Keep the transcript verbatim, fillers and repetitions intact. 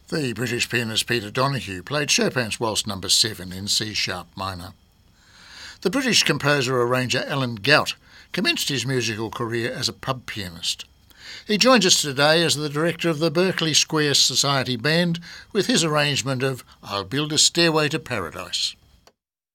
The British pianist Peter Donoghue played Chopin's Waltz number seven in C-sharp minor. The British composer-arranger Alan Gout commenced his musical career as a pub pianist. He joins us today as the director of the Berkeley Square Society Band with his arrangement of I'll Build a Stairway to Paradise.